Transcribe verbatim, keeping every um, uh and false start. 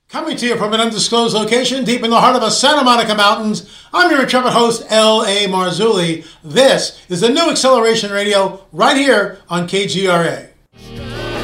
Coming to you from an undisclosed location deep in the heart of the Santa Monica Mountains, I'm your intrepid host, L A. Marzulli. This is the new Acceleration Radio right here on K G R A.